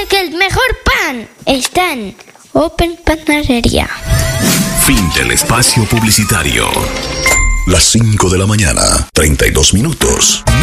que el mejor pan está en Open Panadería. Fin del espacio publicitario. Las 5 de la mañana, 32 minutos.